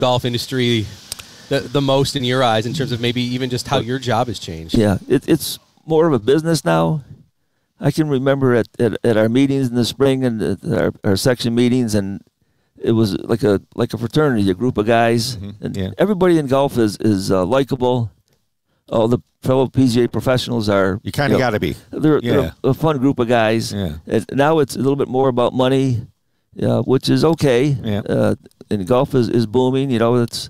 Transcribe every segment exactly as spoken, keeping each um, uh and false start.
golf industry the, the most in your eyes in terms of maybe even just how your job has changed? Yeah, it, it's more of a business now. I can remember at, at, at our meetings in the spring and at our, our section meetings, and it was like a like a fraternity, a group of guys. Mm-hmm. And Yeah. everybody in golf is, is uh, likable. All the fellow P G A professionals are. You kind of know, got to be. They're, Yeah. they're a fun group of guys. Yeah. And now it's a little bit more about money, uh, which is okay. Yeah. Uh, and golf is, is booming. You know, it's.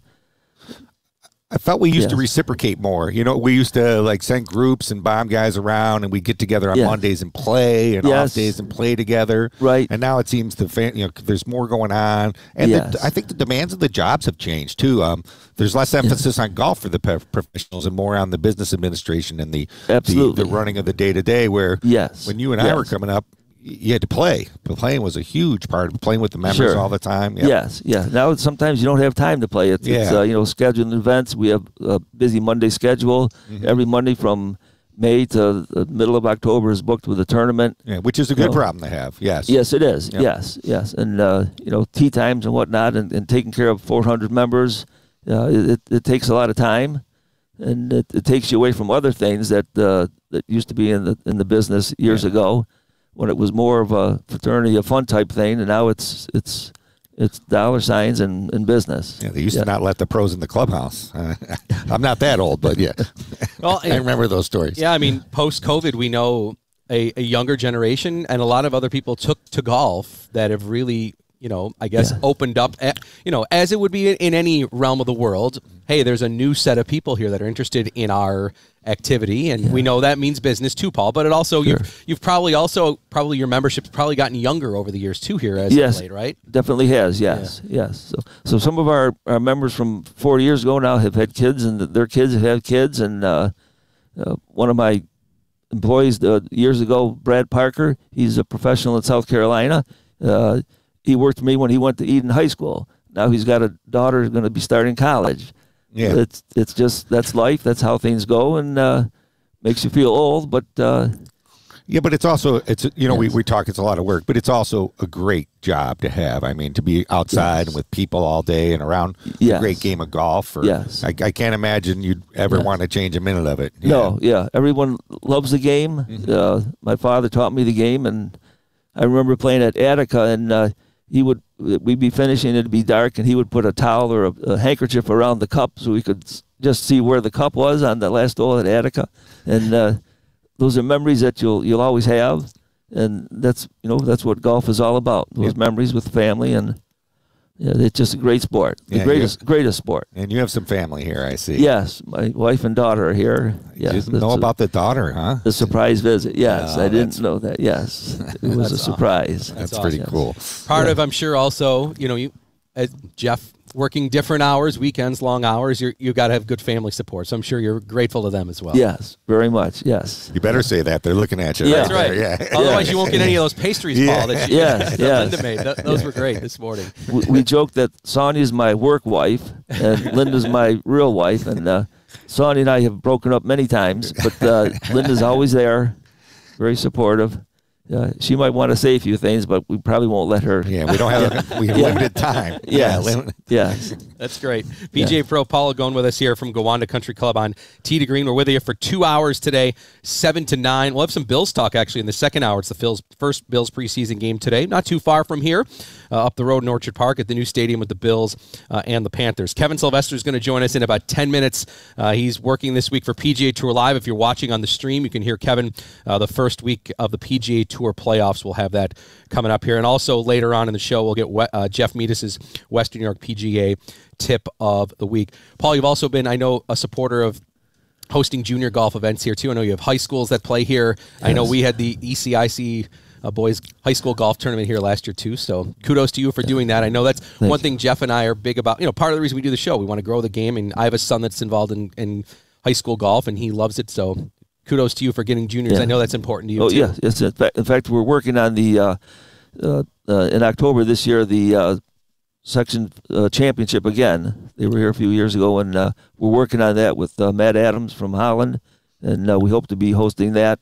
I felt we used to Yes. reciprocate more. You know, we used to like send groups and bomb guys around, and we'd get together on Yes. Mondays and play, and Yes. off days and play together. Right. And now it seems the fan, you know, there's more going on, and Yes. the, I think the demands of the jobs have changed too. Um, there's less emphasis on golf for the pe- professionals, and more on the business administration and the Absolutely. the, the running of the day to day. Where Yes. when you and I Yes. were coming up, you had to play. But playing was a huge part of playing with the members Sure. all the time. Yep. Yes, yeah. Now sometimes you don't have time to play. It's, it's Yeah. uh, you know, scheduling events. We have a busy Monday schedule. Mm-hmm. Every Monday from May to the middle of October is booked with a tournament. Yeah, which is a good You know. problem to have. Yes. Yes, it is. Yep. Yes, yes. And, uh, you know, tea times and whatnot, and, and taking care of four hundred members, uh, it, it takes a lot of time. And it, it takes you away from other things that uh, that used to be in the in the business years Yeah. ago, when it was more of a fraternity, a fun type thing, and now it's it's it's dollar signs and, and business. Yeah, they used Yeah. to not let the pros in the clubhouse. Uh, I'm not that old, but yeah, Well, I remember those stories. Yeah, I mean, post-COVID, we know a, a younger generation and a lot of other people took to golf that have really, you know, I guess Yeah. opened up, eh, you know, as it would be in any realm of the world. Hey, there's a new set of people here that are interested in our activity, and we know that means business too, Paul. But it also Sure. you've you've probably also probably your membership's probably gotten younger over the years too here as Yes. of late, right? Definitely has, yes, yes. So, so some of our, our members from forty years ago now have had kids, and their kids have had kids. And uh, uh, one of my employees uh, years ago, Brad Parker, he's a professional in South Carolina. Uh, he worked for me when he went to Eden High School. Now he's got a daughter who's going to be starting college. Yeah. It's it's just, that's life. That's how things go, and uh, makes you feel old, but uh, Yeah, but it's also it's you know we, Yes. we talk it's a lot of work, but it's also a great job to have. I mean, to be outside Yes. and with people all day and around Yes. a great game of golf. Or, Yes. I, I can't imagine you'd ever Yes. want to change a minute of it. No, yeah. Everyone loves the game. Mm-hmm. Uh, my father taught me the game, and I remember playing at Attica, and uh, he would we'd be finishing, it'd be dark, and he would put a towel or a, a handkerchief around the cup so we could s- just see where the cup was on the last hole at Attica, and uh, those are memories that you'll you'll always have, and that's you know that's what golf is all about. Those Yep. memories with family, and yeah, it's just a great sport, the Yeah, greatest greatest sport. And you have some family here, I see. Yes, my wife and daughter are here. You Yes, didn't know that's a- about the daughter, huh? the surprise visit, yes. Oh, I that's- didn't know that, yes. It was a That's awesome. surprise. That's, That's pretty awesome. cool. Part Yeah. of, I'm sure, also, you know, you, as Jeff, working different hours, weekends, long hours, you're, you got to have good family support. So I'm sure you're grateful to them as well. Yes, very much, yes. You better say that. They're looking at you. Yeah. right That's right. there, Yeah. Otherwise, you won't get any of those pastries, Yeah. Paul, that, you, Yes, that yes. Linda made. Th- those were great this morning. We, we joked that Sonia's my work wife, and Linda's my real wife, and uh, Sonia and I have broken up many times, but uh, Linda's always there, very supportive. Uh, she might want to say a few things, but we probably won't let her. Yeah, we don't have we have Yeah. limited time. Yes, Yeah, lim- yes. That's great. P G A Pro Paul going with us here from Gowanda Country Club on Tee to Green. We're with you for two hours today, seven to nine. We'll have some Bills talk actually in the second hour. It's the Phil's first Bills preseason game today. Not too far from here, uh, up the road in Orchard Park at the new stadium with the Bills uh, and the Panthers. Kevin Sylvester is going to join us in about ten minutes. Uh, he's working this week for P G A Tour Live. If you're watching on the stream, you can hear Kevin uh, the first week of the P G A Tour playoffs. We'll have that coming up here. And also later on in the show, we'll get uh, Jeff Meadis's Western New York P G A tip of the week. Paul, you've also been, I know, a supporter of hosting junior golf events here, too. I know you have high schools that play here. I know we had the E C I C uh, boys high school golf tournament here last year, too. So kudos to you for doing that. I know that's Thank one you. thing Jeff and I are big about. You know, part of the reason we do the show, we want to grow the game. And I have a son that's involved in, in high school golf, and he loves it. So kudos to you for getting juniors. Yeah. I know that's important to you, Oh, too. yeah. Yes, in fact, in fact, we're working on the, uh, uh, uh, in October this year, the uh, section uh, championship again. They were here a few years ago, and uh, we're working on that with uh, Matt Adams from Holland, and uh, we hope to be hosting that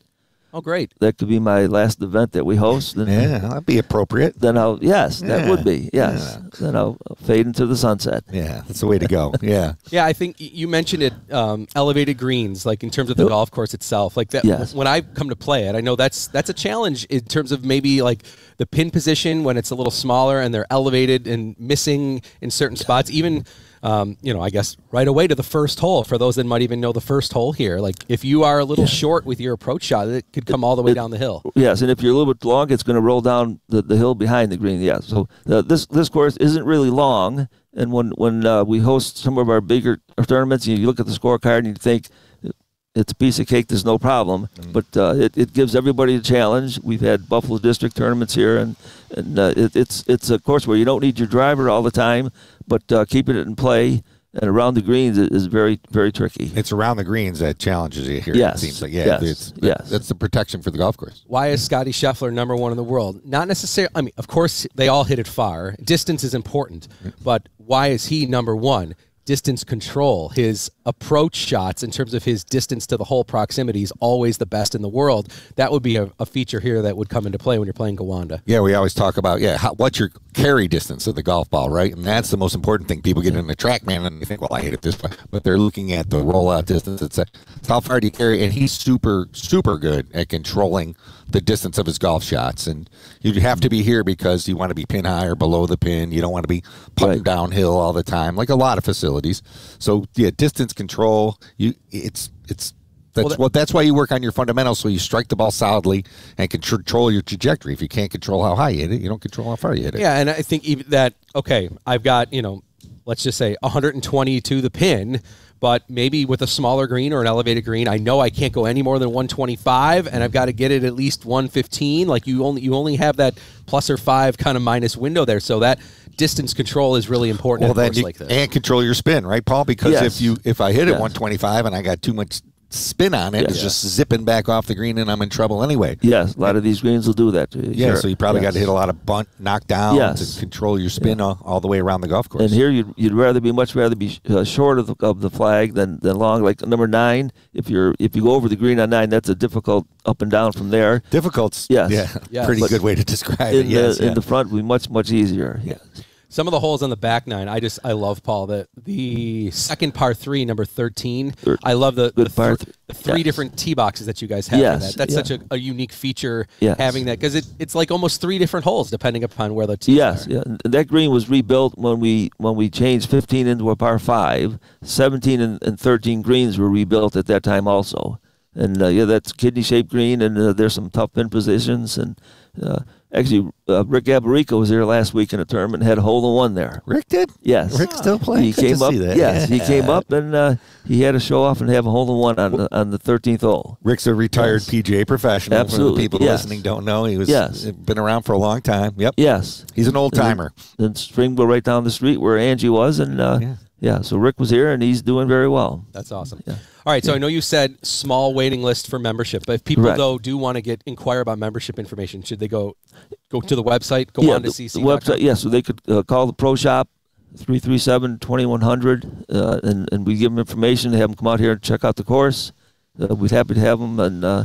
Oh, great. That could be my last event that we host. And Yeah, that'd be appropriate. Then I'll, yes, that Yeah. would be, yes. Yeah. Then I'll fade into the sunset. Yeah, that's the way to go. Yeah. Yeah, I think y- you mentioned it, um, elevated greens, like in terms of the Yep. golf course itself. Like that, Yes. when I come to play it, I know that's that's a challenge in terms of maybe like the pin position when it's a little smaller and they're elevated and missing in certain spots. Even, um, you know, I guess right away to the first hole for those that might even know the first hole here. Like if you are a little short with your approach shot, it could come all the way It- down the hill. Yes, and if you're a little bit long, it's going to roll down the, the hill behind the green. Yes, so uh, this this course isn't really long, and when when uh, we host some of our bigger tournaments, you look at the scorecard and you think it's a piece of cake. There's no problem, Mm. but uh, it, it gives everybody a challenge. We've had Buffalo District tournaments here, and and uh, it, it's it's a course where you don't need your driver all the time, but uh, keeping it in play and around the greens is, is very very tricky. It's around the greens that challenges you here. Yes. It seems like yeah, Yes. it's Yes. that's the protection for the golf course. Why is Scotty Scheffler number one in the world? Not necessarily. I mean, of course, they all hit it far. Distance is important, but why is he number one? Distance control, his approach shots in terms of his distance to the hole proximity is always the best in the world. That would be a, a feature here that would come into play when you're playing Gowanda. Yeah, we always talk about yeah, how, what's your carry distance of the golf ball, right? And that's the most important thing. People get in the track, man, and they think, well, I hit it this way, but they're looking at the rollout distance. It's, a, it's how far do you carry? And he's super, super good at controlling the distance of his golf shots. And you have to be here because you want to be pin high or below the pin. You don't want to be putting Right. downhill all the time, like a lot of facilities. So yeah, distance control. You, it's it's. That's Well, that- what. That's why you work on your fundamentals, so you strike the ball solidly and can control your trajectory. If you can't control how high you hit it, you don't control how far you hit it. Yeah, and I think even that, okay, I've got, you know, let's just say one hundred twenty to the pin, but maybe with a smaller green or an elevated green, I know I can't go any more than one twenty-five, and I've got to get it at least one fifteen. Like you only you only have that plus or five kind of minus window there, so that distance control is really important Well, in a then course you, like this. and control your spin, right, Paul? Because Yes. if you if I hit it Yes. one twenty-five and I got too much spin on it, Yes. it's just zipping back off the green, and I'm in trouble anyway. Yes, a lot of these greens will do that to you. Yeah, sure. so you probably Yes. got to hit a lot of bunt knockdowns Yes. and control your spin all, all the way around the golf course. And here you'd, you'd rather be much rather be uh, short of the, of the flag than, than long. Like number nine, if you're if you go over the green on nine, that's a difficult up and down from there. Difficult, Yes. yeah, Yes. pretty But good way to describe In it. Yes, the yeah. in the front, would be much much easier. Yes. Some of the holes on the back nine, I just I love, Paul. The the second par three, number thirteen. Thir- I love the, good the, par thr- th- the three yes. different tee boxes that you guys have. Yes, For that. That's yeah. such a, a unique feature Yes. having that because it, it's like almost three different holes depending upon where the tees Yes, are. yeah. And that green was rebuilt when we when we changed fifteen into a par five. seventeen and, and thirteen greens were rebuilt at that time also. And uh, yeah, that's kidney shaped green, and uh, there's some tough pin positions. And uh, actually, uh, Rick Abarico was there last week in a tournament and had a hole in one there. Rick did. Yes, Rick's still playing. He Good to came up. see that. Yes, he Yeah. came up and uh, he had to show off and have a hole in one on the, on the thirteenth hole. Rick's a retired Yes. P G A professional. For the Absolutely, people yes. listening don't know, he was Yes. been around for a long time. Yep. Yes, He's an old timer. and Springville right down the street where Angie was, and uh, Yeah. yeah. So Rick was here and he's doing very well. That's awesome. Yeah. All right, so I know you said small waiting list for membership, but if people Correct. though do want to get inquire about membership information, should they go go to the website, go yeah, on to the, C C the website. Yeah, so they could uh, call the Pro Shop three three seven, two one zero zero, uh, and and we give them information. Have them come out here and check out the course. Uh, we'd happy to have them, and uh,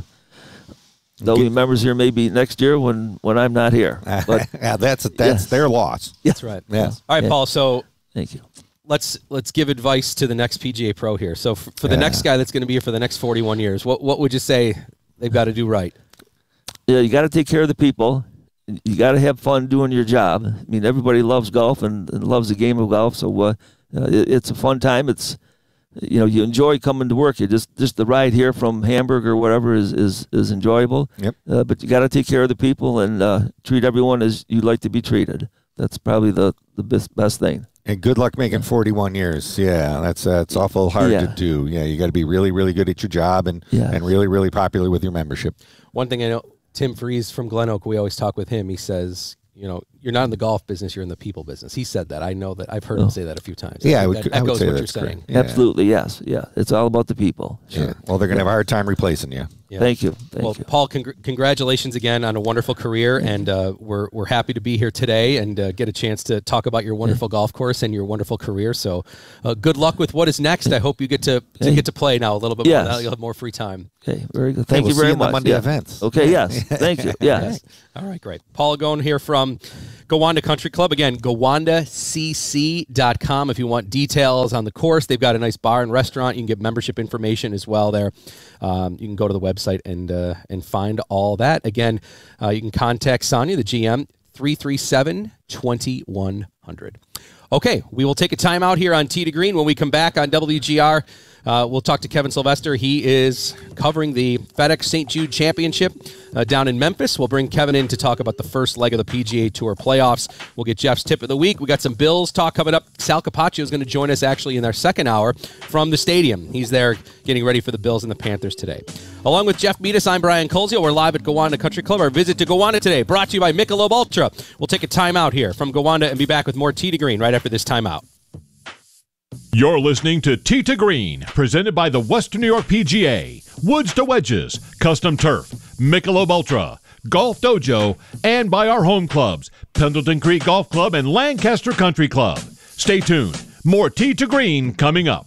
they'll be members here maybe next year when, when I'm not here. But yeah, that's that's Yes. their loss. That's right. Yeah. All right, Yeah. Paul. So thank you. let's let's give advice to the next P G A Pro here. So for, for the Yeah. next guy that's going to be here for the next forty-one years, what what would you say they've got to do right? Yeah, you got to take care of the people. You got to have fun doing your job. I mean, everybody loves golf and, and loves the game of golf. So uh, uh, it, it's a fun time. It's you know you enjoy coming to work. You just just the ride here from Hamburg or whatever is is, is enjoyable. Yep. Uh, but you got to take care of the people and uh, treat everyone as you'd like to be treated. That's probably the the best best thing. And good luck making forty-one years. Yeah, that's uh, it's awful hard Yeah. to do. Yeah, you got to be really, really good at your job and Yeah. and really, really popular with your membership. One thing I know, Tim Freeze from Glen Oak, we always talk with him. He says, you know, you're not in the golf business, you're in the people business. He said that. I know that. I've heard him Oh. say that a few times. Yeah, I think would, that I would echoes say what you're that's great. saying. Yeah. Absolutely, yes, yeah. It's all about the people. Yeah. Well, they're going to have a hard time replacing you. Yeah. Yeah. Thank you. Thank well, you. Paul, congr- congratulations again on a wonderful career, and uh, we're we're happy to be here today and uh, get a chance to talk about your wonderful golf course and your wonderful career. So, uh, good luck with what is next. I hope you get to, to Hey. get to play now a little bit Yes. more. Now you'll have more free time. Okay, very good. Hey, Thank we'll you see very you in the much. Monday Yeah. events. Okay, yes. Thank you. Yes. All right, great. Paul Agone here from Gowanda Country Club. Again, gowanda c c dot com if you want details on the course. They've got a nice bar and restaurant. You can get membership information as well there. Um, you can go to the website and uh, and find all that. Again, uh, you can contact Sonia, the G M, three three seven, two one zero zero. Okay, we will take a time out here on Tee to Green. When we come back on W G R, uh, we'll talk to Kevin Sylvester. He is covering the FedEx Saint Jude Championship uh, down in Memphis. We'll bring Kevin in to talk about the first leg of the P G A Tour playoffs. We'll get Jeff's tip of the week. We got some Bills talk coming up. Sal Capaccio is going to join us actually in our second hour from the stadium. He's there getting ready for the Bills and the Panthers today. Along with Jeff Meadis, I'm Brian Colzio. We're live at Gowanda Country Club. Our visit to Gowanda today brought to you by Michelob Ultra. We'll take a time out here from Gowanda and be back with more Tee to Green right after this timeout. You're listening to Tee to Green, presented by the Western New York P G A, Woods to Wedges, Custom Turf, Michelob Ultra, Golf Dojo, and by our home clubs, Pendleton Creek Golf Club and Lancaster Country Club. Stay tuned. More Tee to Green coming up.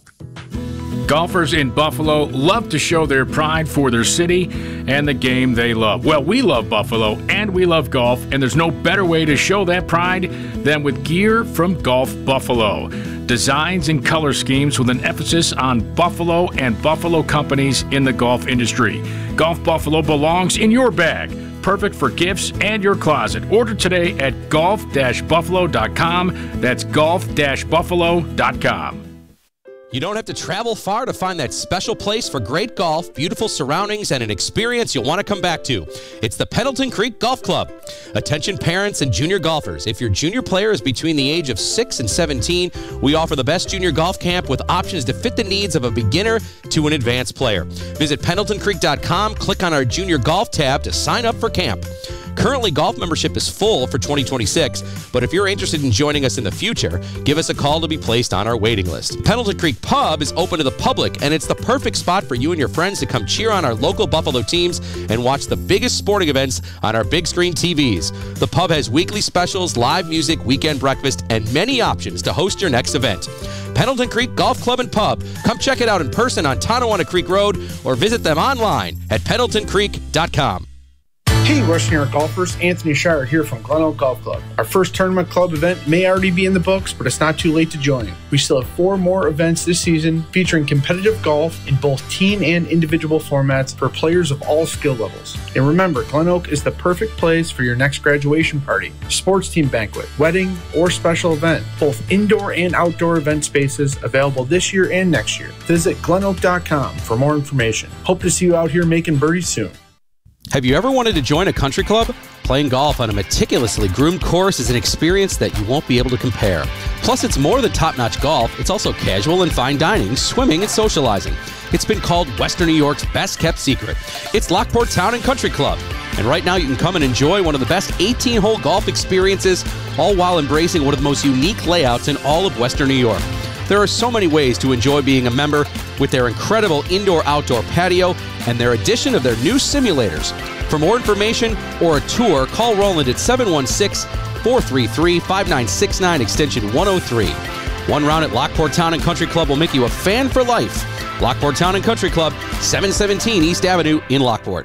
Golfers in Buffalo love to show their pride for their city and the game they love. Well, we love Buffalo and we love golf, and there's no better way to show that pride than with gear from Golf Buffalo. Designs and color schemes with an emphasis on Buffalo and Buffalo companies in the golf industry. Golf Buffalo belongs in your bag. Perfect for gifts and your closet. Order today at golf dash buffalo dot com. That's golf dash buffalo dot com. You don't have to travel far to find that special place for great golf, beautiful surroundings, and an experience you'll want to come back to. It's the Pendleton Creek Golf Club. Attention parents and junior golfers. If your junior player is between the age of six and seventeen, we offer the best junior golf camp with options to fit the needs of a beginner to an advanced player. Visit pendleton creek dot com, click on our junior golf tab to sign up for camp. Currently, golf membership is full for twenty twenty-six, but if you're interested in joining us in the future, give us a call to be placed on our waiting list. Pendleton Creek Pub is open to the public, and it's the perfect spot for you and your friends to come cheer on our local Buffalo teams and watch the biggest sporting events on our big screen T Vs. The pub has weekly specials, live music, weekend breakfast, and many options to host your next event. Pendleton Creek Golf Club and Pub. Come check it out in person on Tonawanda Creek Road or visit them online at pendleton creek dot com. Hey, Western New York golfers, Anthony Shire here from Glen Oak Golf Club. Our first tournament club event may already be in the books, but it's not too late to join. We still have four more events this season featuring competitive golf in both team and individual formats for players of all skill levels. And remember, Glen Oak is the perfect place for your next graduation party, sports team banquet, wedding, or special event. Both indoor and outdoor event spaces available this year and next year. Visit glen oak dot com for more information. Hope to see you out here making birdies soon. Have you ever wanted to join a country club? Playing golf on a meticulously groomed course is an experience that you won't be able to compare. Plus, it's more than top-notch golf. It's also casual and fine dining, swimming, and socializing. It's been called Western New York's best-kept secret. It's Lockport Town and Country Club. And right now you can come and enjoy one of the best eighteen-hole golf experiences, all while embracing one of the most unique layouts in all of Western New York. There are so many ways to enjoy being a member with their incredible indoor-outdoor patio and their addition of their new simulators. For more information or a tour, call Roland at seven one six, four three three, five nine six nine, extension one oh three. One round at Lockport Town and Country Club will make you a fan for life. Lockport Town and Country Club, seven seventeen East Avenue in Lockport.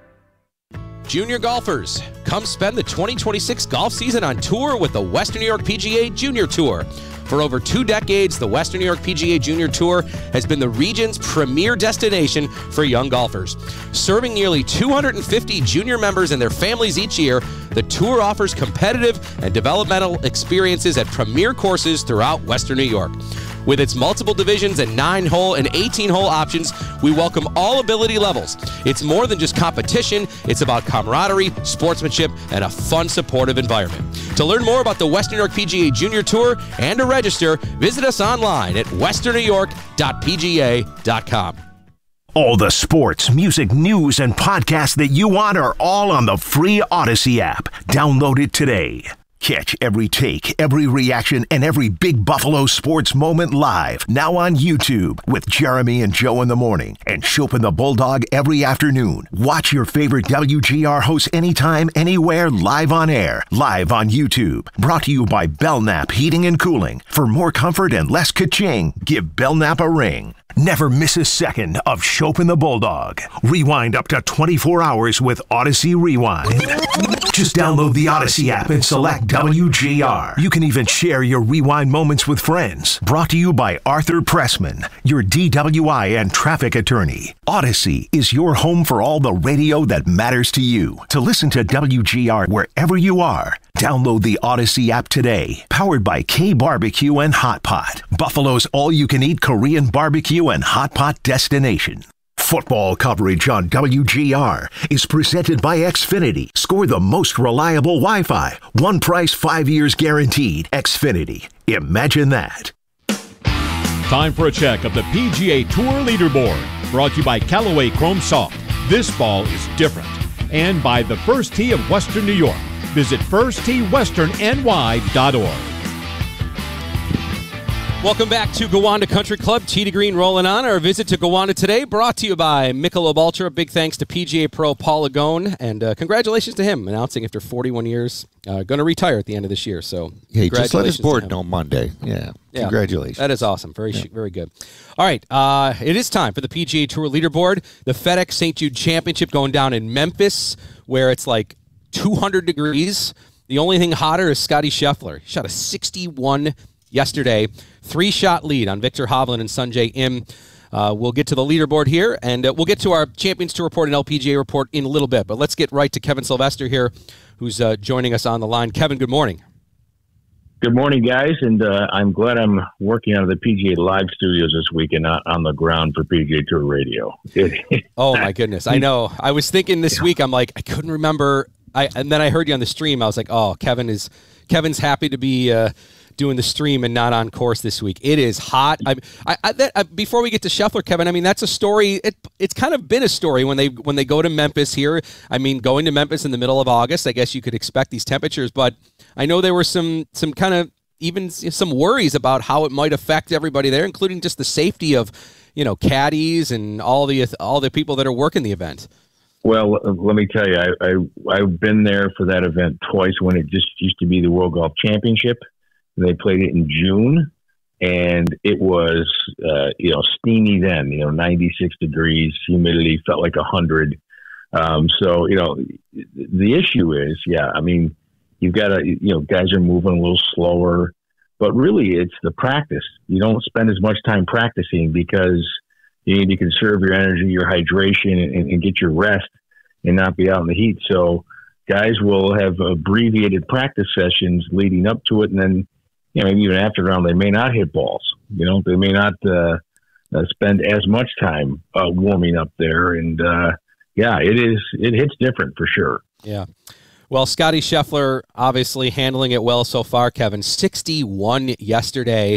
Junior golfers, come spend the twenty twenty-six golf season on tour with the Western New York P G A Junior Tour. For over two decades, the Western New York P G A Junior Tour has been the region's premier destination for young golfers. Serving nearly two hundred fifty junior members and their families each year, the tour offers competitive and developmental experiences at premier courses throughout Western New York. With its multiple divisions and nine-hole and eighteen-hole options, we welcome all ability levels. It's more than just competition. It's about camaraderie, sportsmanship, and a fun, supportive environment. To learn more about the Western New York P G A Junior Tour and to register, visit us online at western new york dot p g a dot com. All the sports, music, news, and podcasts that you want are all on the free Odyssey app. Download it today. Catch every take, every reaction, and every big Buffalo sports moment live now on YouTube with Jeremy and Joe in the morning and Chopin the Bulldog every afternoon. Watch your favorite W G R hosts anytime, anywhere, live on air, live on YouTube. Brought to you by Belknap Heating and Cooling. For more comfort and less ka-ching, give Belknap a ring. Never miss a second of Chopin the Bulldog. Rewind up to twenty-four hours with Odyssey Rewind. Just download the Odyssey app and select W G R. You can even share your rewind moments with friends. Brought to you by Arthur Pressman, your D W I and traffic attorney. Odyssey is your home for all the radio that matters to you. To listen to W G R wherever you are, download the Odyssey app today. Powered by K Barbecue and Hot Pot, Buffalo's all-you-can-eat Korean barbecue and hot pot destination. Football coverage on W G R is presented by Xfinity. Score the most reliable Wi-Fi. One price, five years guaranteed. Xfinity. Imagine that. Time for a check of the P G A Tour leaderboard. Brought to you by Callaway Chrome Soft. This ball is different. And by the First Tee of Western New York. Visit first tee western n y dot org. Welcome back to Gowanda Country Club. Tee to Green rolling on. Our visit to Gowanda today brought to you by Michelob Ultra. Big thanks to P G A Pro Paul Lagone, and uh, congratulations to him announcing after forty-one years, uh, going to retire at the end of this year. So, yeah, just let his board know Monday. Yeah. yeah, congratulations. That is awesome. Very, yeah. very good. All right, uh, it is time for the P G A Tour leaderboard. The FedEx Saint Jude Championship going down in Memphis, where it's like two hundred degrees. The only thing hotter is Scotty Scheffler. He shot a sixty-one yesterday. Three-shot lead on Victor Hovland and Sungjae Im. Uh, we'll get to the leaderboard here, and uh, we'll get to our Champions Tour report and L P G A report in a little bit. But let's get right to Kevin Sylvester here, who's uh, joining us on the line. Kevin, good morning. Good morning, guys, and uh, I'm glad I'm working out of the P G A Live studios this week and not on the ground for P G A Tour Radio. Oh, my goodness. I know. I was thinking this week, I'm like, I couldn't remember. I And then I heard you on the stream. I was like, oh, Kevin is Kevin's happy to be uh, doing the stream and not on course this week. It is hot. I, I, I, that, I before we get to Scheffler, Kevin, I mean, that's a story. It, it's kind of been a story when they when they go to Memphis here. I mean, going to Memphis in the middle of August, I guess you could expect these temperatures, but I know there were some some kind of even some worries about how it might affect everybody there, including just the safety of, you know, caddies and all the all the people that are working the event. Well, let me tell you, I, I, I've been there for that event twice when it just used to be the World Golf Championship. They played it in June, and it was, uh, you know, steamy then, you know, ninety-six degrees, humidity felt like one hundred. Um, so, you know, the issue is, yeah, I mean, you've got to, you know, guys are moving a little slower, but really it's the practice. You don't spend as much time practicing because you need to conserve your energy, your hydration, and, and get your rest and not be out in the heat. So guys will have abbreviated practice sessions leading up to it, and then, you know, maybe even after the round, they may not hit balls. You know, they may not uh, uh, spend as much time uh, warming up there. And, uh, yeah, it is. It hits different for sure. Yeah. Well, Scotty Scheffler obviously handling it well so far, Kevin. sixty-one yesterday.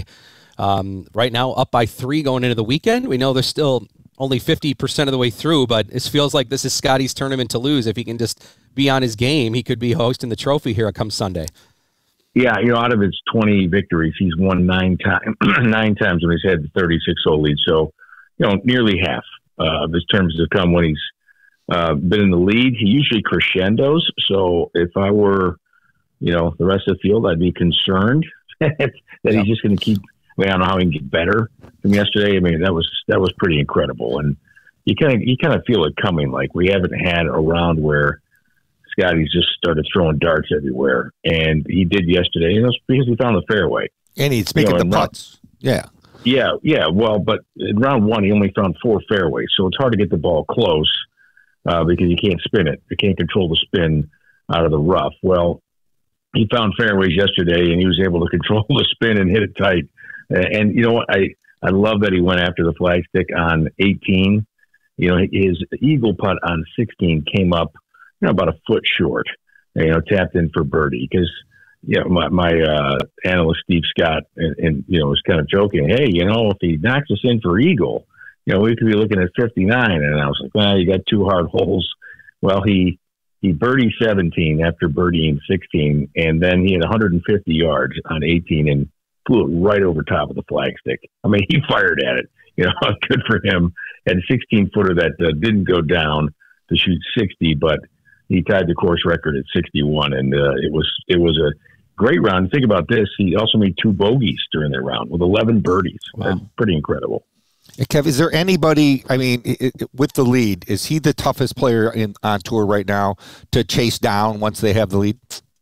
Um, right now up by three going into the weekend. We know they're still only fifty percent of the way through, but it feels like this is Scotty's tournament to lose. If he can just be on his game, he could be hosting the trophy here come Sunday. Yeah, you know, out of his twenty victories, he's won nine times, nine times when he's had the thirty-six hole lead. So, you know, nearly half uh, of his terms have come when he's uh, been in the lead. He usually crescendos. So if I were, you know, the rest of the field, I'd be concerned that yeah. he's just going to keep. I mean, I don't know how he can get better from yesterday. I mean, that was that was pretty incredible, and you kind of you kind of feel it coming. Like we haven't had a round where Scotty's just started throwing darts everywhere, and he did yesterday. And it was because he found the fairway, and he's making you know, the putts. Yeah, yeah, yeah. Well, but in round one, he only found four fairways, so it's hard to get the ball close uh, because you can't spin it. You can't control the spin out of the rough. Well, he found fairways yesterday, and he was able to control the spin and hit it tight. And you know what? I, I love that he went after the flagstick on eighteen. You know, his eagle putt on sixteen came up, you know, about a foot short, you know, tapped in for birdie. Because, you know, my, my uh, analyst, Steve Scott, and, and, you know, was kind of joking, hey, you know, if he knocks us in for eagle, you know, we could be looking at fifty-nine. And I was like, well, you got two hard holes. Well, he, he birdied seventeen after birdieing sixteen, and then he had one hundred fifty yards on eighteen and flew it right over top of the flagstick. I mean, he fired at it. You know, good for him. Had a sixteen-footer that uh, didn't go down to shoot sixty, but he tied the course record at sixty-one, and uh, it was it was a great round. Think about this. He also made two bogeys during that round with eleven birdies. Wow. That's pretty incredible. Kev, is there anybody, I mean, it, it, with the lead, is he the toughest player in on tour right now to chase down once they have the lead?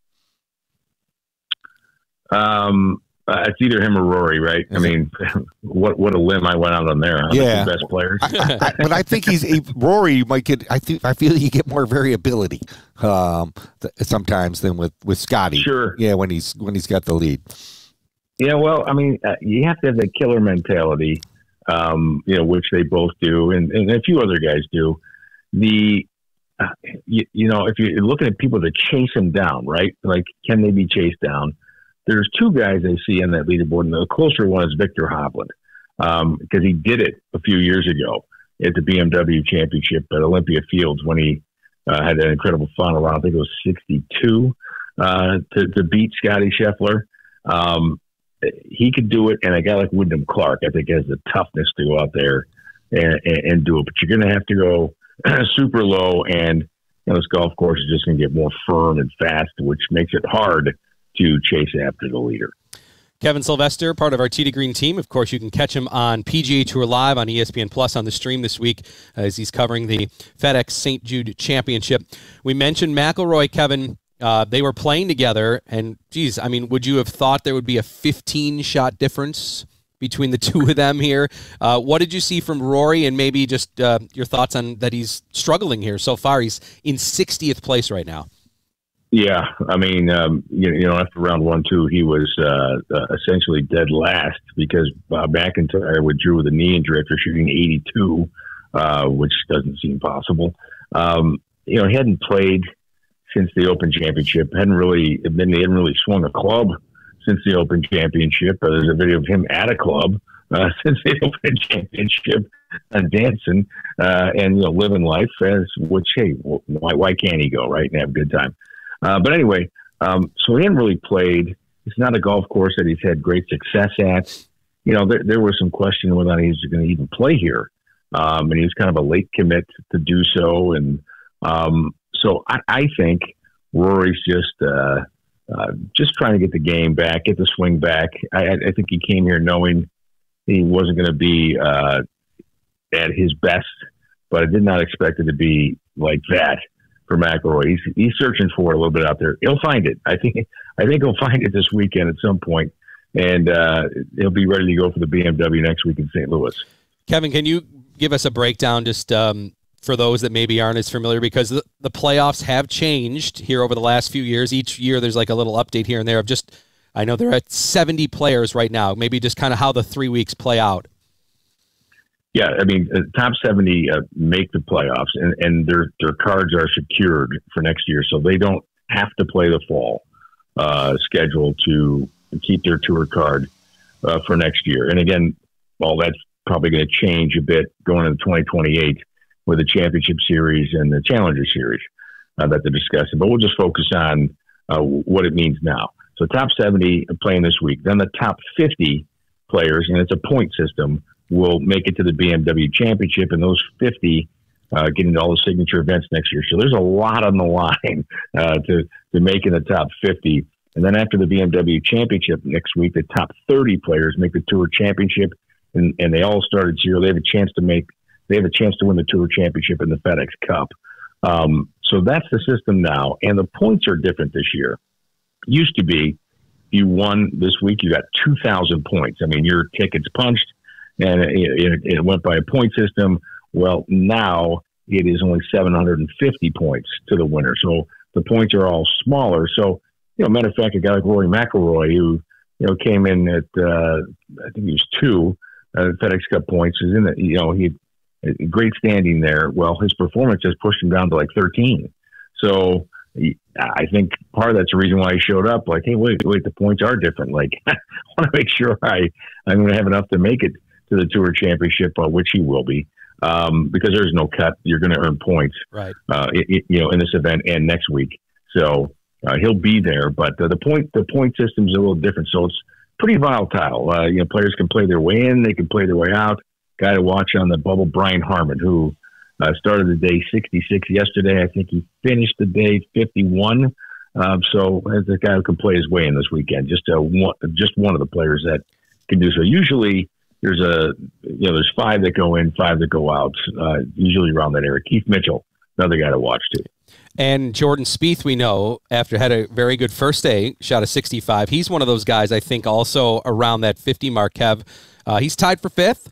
Um, uh, it's either him or Rory, right? Is I mean, it? what what a limb I went out on there. Huh? Yeah. The best players. I, I, but I think he's, he, Rory might get, I think, I feel you get more variability um, th- sometimes than with, with Scotty. Sure. Yeah, when he's, when he's got the lead. Yeah, well, I mean, uh, you have to have that killer mentality. Um, you know, which they both do, and, and a few other guys do. The, uh, you, you know, if you're looking at people that chase him down, right? Like, can they be chased down? There's two guys I see on that leaderboard, and the closer one is Victor Hovland, um, because he did it a few years ago at the B M W Championship at Olympia Fields when he uh, had that incredible final round. I think it was sixty-two uh, to, to beat Scotty Scheffler. Um, He could do it, and a guy like Wyndham Clark, I think, has the toughness to go out there and, and, and do it. But you're going to have to go super low, and you know, this golf course is just going to get more firm and fast, which makes it hard to chase after the leader. Kevin Sylvester, part of our Tee to Green team. Of course, you can catch him on P G A Tour Live on E S P N Plus on the stream this week as he's covering the FedEx Saint Jude Championship. We mentioned McIlroy, Kevin. Uh, they were playing together, and, geez, I mean, would you have thought there would be a fifteen-shot difference between the two of them here? Uh, what did you see from Rory, and maybe just uh, your thoughts on that he's struggling here so far? He's in sixtieth place right now. Yeah, I mean, um, you, you know, after round one, two, he was uh, uh, essentially dead last because Bob McIntyre withdrew with a knee injury after shooting eighty-two, uh, which doesn't seem possible. Um, you know, he hadn't played since the Open Championship. Hadn't really been, he hadn't really swung a club since the Open Championship. Uh, there's a video of him at a club uh, since the Open Championship and dancing uh, and, you know, living life as, which, hey, why, why can't he go, right, and have a good time? Uh, but anyway, um, so he hadn't really played. It's not a golf course that he's had great success at. You know, there, there was some question whether he's going to even play here. Um, and he was kind of a late commit to do so. And, um, So I, I think Rory's just uh, uh, just trying to get the game back, get the swing back. I, I think he came here knowing he wasn't going to be uh, at his best, but I did not expect it to be like that for McIlroy. He's, he's searching for it a little bit out there. He'll find it. I think I think he'll find it this weekend at some point, and uh, he'll be ready to go for the B M W next week in Saint Louis. Kevin, can you give us a breakdown just um for those that maybe aren't as familiar, because the, the playoffs have changed here over the last few years. Each year there's like a little update here and there of just, I know they're at seventy players right now, maybe just kind of how the three weeks play out. Yeah, I mean, uh, top seventy uh, make the playoffs, and, and their their cards are secured for next year, so they don't have to play the fall uh, schedule to keep their tour card uh, for next year. And again, well, that's probably going to change a bit going into twenty twenty-eight. With the Championship Series and the Challenger Series uh, that they're discussing. But we'll just focus on uh, what it means now. So top seventy playing this week. Then the top fifty players, and it's a point system, will make it to the B M W Championship, and those fifty uh, get into all the signature events next year. So there's a lot on the line uh, to, to make in the top fifty. And then after the B M W Championship next week, the top thirty players make the Tour Championship, and, and they all start at zero. They have a chance to make They have a chance to win the Tour Championship and the FedEx Cup. Um, so that's the system now. And the points are different this year. Used to be, you won this week, you got two thousand points. I mean, your ticket's punched, and it, it, it went by a point system. Well, now it is only seven hundred fifty points to the winner. So the points are all smaller. So, you know, matter of fact, a guy like Rory McIlroy, who, you know, came in at, uh, I think he was two uh, FedEx Cup points, is in it, you know, he great standing there. Well, his performance has pushed him down to like thirteen. So I think part of that's the reason why he showed up. Like, hey, wait, wait, the points are different. Like, I want to make sure I, I'm going to have enough to make it to the Tour Championship, uh, which he will be. um, because there's no cut. You're going to earn points, right? Uh, it, it, you know, in this event and next week. So uh, he'll be there, but uh, the point the point system is a little different. So it's pretty volatile. Uh, you know, players can play their way in, they can play their way out. Guy to watch on the bubble, Brian Harmon, who uh, started the day sixty-six yesterday. I think he finished the day fifty-one. Um, so as a guy who can play his way in this weekend, just uh, one, just one of the players that can do so. Usually there's a you know there's five that go in, five that go out. Uh, usually around that area. Keith Mitchell, another guy to watch too. And Jordan Spieth, we know, after had a very good first day, shot a sixty-five. He's one of those guys, I think, also around that fifty mark, Kev. Uh, he's tied for fifth.